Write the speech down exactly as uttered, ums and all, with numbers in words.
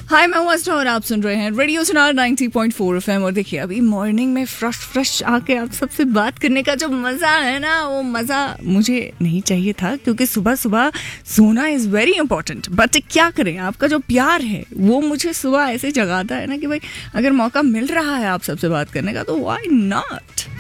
हाय, मैं हूँ आस्था और आप सुन रहे हैं रेडियो सुनार नाइंटी पॉइंट फोर एफएम। और देखिए, अभी मॉर्निंग में फ्रेश फ्रेश आके आप सबसे बात करने का जो मज़ा है ना, वो मज़ा मुझे नहीं चाहिए था, क्योंकि सुबह सुबह सोना इज़ वेरी इंपॉर्टेंट। बट क्या करें, आपका जो प्यार है वो मुझे सुबह ऐसे जगाता है ना कि भाई अगर मौका मिल रहा है आप सबसे बात करने का तो व्हाई नॉट।